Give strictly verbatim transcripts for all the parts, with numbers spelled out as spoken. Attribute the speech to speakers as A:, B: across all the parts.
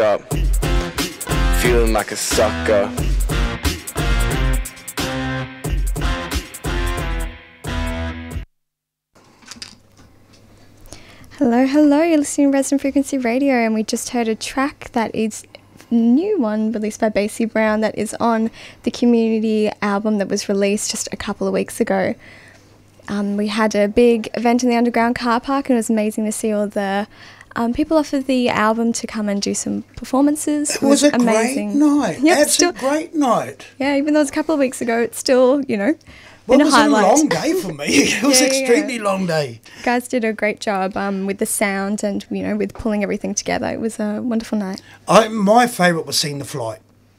A: up, feeling like a sucker.
B: Hello, hello, you're listening to Resonant Frequency Radio, and we just heard a track that is a new one released by Basie Brown that is on the Community album that was released just a couple of weeks ago. Um, we had a big event in the underground car park, and it was amazing to see all the um, people off of the album to come and do some performances.
C: It was, it was a
B: amazing.
C: great night.
B: Yep,
C: That's
B: still,
C: a great night.
B: Yeah, even though it was a couple of weeks ago, it's still, you know,
C: well,
B: been
C: it was
B: a highlight.
C: a long day for me. It was
B: yeah,
C: an extremely
B: yeah.
C: long day.
B: You guys did a great job um, with the sound and, you know, with pulling everything together. It was a wonderful night.
C: I, my favourite was seeing the flight.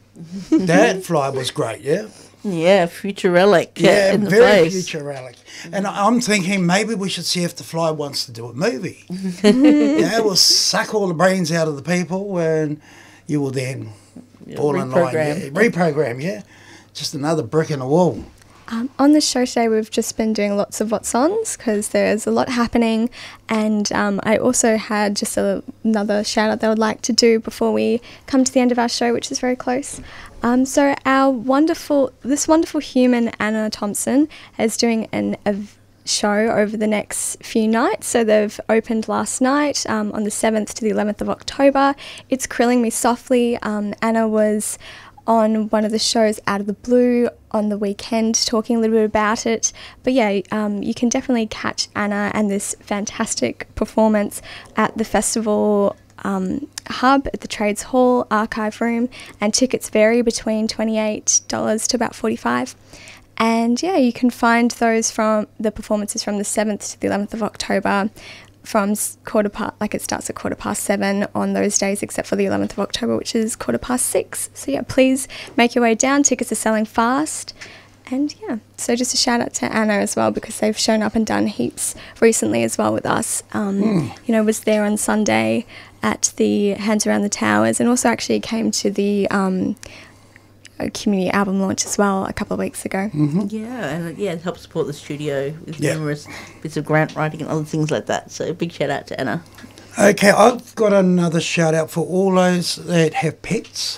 C: That flight was great, yeah?
D: Yeah, future relic.
C: Yeah,
D: in the
C: very
D: place.
C: future relic. And I'm thinking maybe we should see if the fly wants to do a movie. Yeah, we'll suck all the brains out of the people and you will then
D: Yeah,
C: fall in line.
D: reprogram.
C: Yeah, reprogram, yeah. Just another brick in the wall.
B: Um, on the show today, we've just been doing lots of what's ons because there's a lot happening, and um, I also had just a, another shout out that I would like to do before we come to the end of our show, which is very close. Um, so our wonderful, this wonderful human Anna Thompson is doing an a show over the next few nights. So they've opened last night um, on the seventh to the eleventh of October. It's Krilling Me Softly. Um, Anna was on one of the shows Out of the Blue on the weekend talking a little bit about it. But yeah, um, you can definitely catch Anna and this fantastic performance at the festival um, hub at the Trades Hall archive room, and tickets vary between twenty-eight dollars to about forty-five dollars. And yeah, you can find those from the performances from the seventh to the eleventh of October from quarter past, like it starts at quarter past seven on those days, except for the eleventh of October, which is quarter past six. So yeah, please make your way down. Tickets are selling fast. And yeah, so just a shout out to Anna as well, because they've shown up and done heaps recently as well with us. Um, mm. You know, was there on Sunday at the Hands Around the Towers, and also actually came to the um, community album launch as well a couple of weeks ago.
C: Mm-hmm.
D: Yeah, and yeah, it helps support the studio with
C: yeah.
D: numerous bits of grant writing and other things like that. So big shout out to Anna.
C: Okay, I've got another shout out for all those that have pets.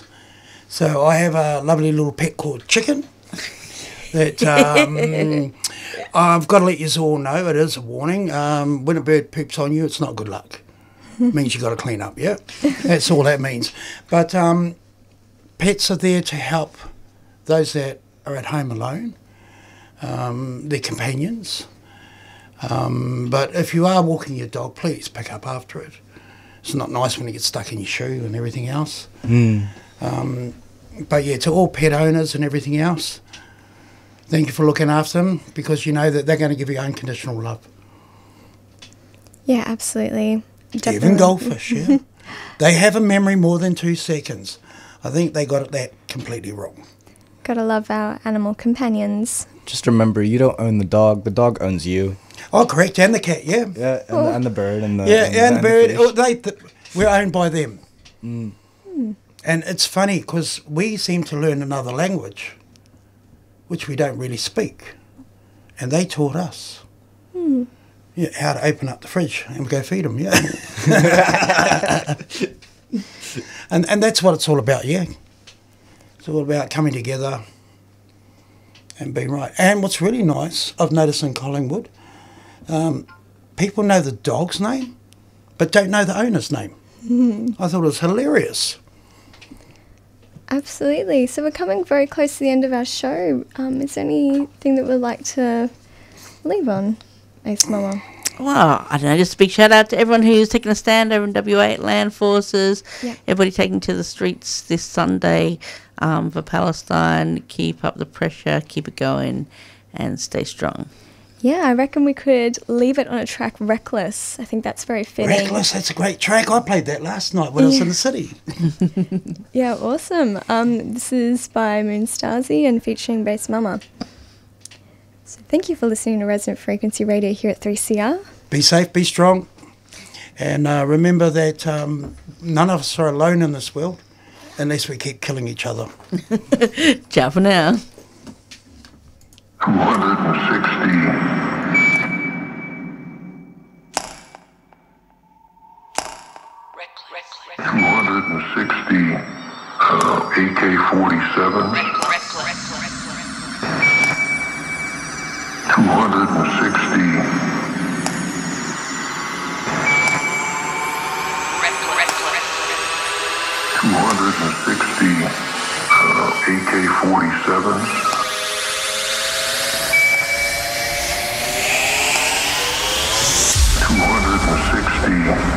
C: So I have a lovely little pet called Chicken. That um, I've got to let you all know, it is a warning. Um, when a bird poops on you, it's not good luck. It means you've got to clean up, yeah? That's all that means. But um, pets are there to help those that are at home alone, um, their companions. Um, but if you are walking your dog, please pick up after it. It's not nice when it gets stuck in your shoe and everything else.
E: Mm.
C: Um, but yeah, to all pet owners and everything else, thank you for looking after them, because you know that they're going to give you unconditional love.
B: Yeah, absolutely. Definitely.
C: Even goldfish, yeah. They have a memory more than two seconds. I think they got it that completely wrong.
B: Gotta love our animal companions.
E: Just remember, you don't own the dog. The dog owns you.
C: Oh, correct. And the cat, yeah.
E: Yeah, and,
B: oh.
E: the, and the bird. and the
C: Yeah,
E: and,
C: and the bird.
E: the
C: oh, they, th- we're owned by them.
E: Mm.
B: Mm.
C: And it's funny because we seem to learn another language, which we don't really speak. And they taught us.
B: Mm.
C: Yeah, how to open up the fridge and go feed them, yeah. and and that's what it's all about, yeah. It's all about coming together and being right. And what's really nice, I've noticed in Collingwood, um, people know the dog's name, but don't know the owner's name.
B: Mm.
C: I thought it was hilarious.
B: Absolutely. So we're coming very close to the end of our show. Um, is there anything that we'd like to leave on, Ace Mama?
D: Well, I don't know, just a big shout out to everyone who's taking a stand over in W A at Land Forces,
B: yep.
D: Everybody taking to the streets this Sunday um, for Palestine. Keep up the pressure, keep it going, and stay strong.
B: Yeah, I reckon we could leave it on a track, Reckless. I think that's very fitting.
C: Reckless, that's a great track. I played that last night when yeah. I was in the city.
B: Yeah, awesome. Um, this is by Moonstarzy and featuring Bass Mama. So thank you for listening to Resonant Frequency Radio here at three C R.
C: Be safe, be strong, and uh, remember that um, none of us are alone in this world unless we keep killing each other.
D: Ciao for now.
F: two hundred sixty. two hundred sixty. A K forty-sevens, two hundred sixty, two hundred sixty uh, A K forty-sevens.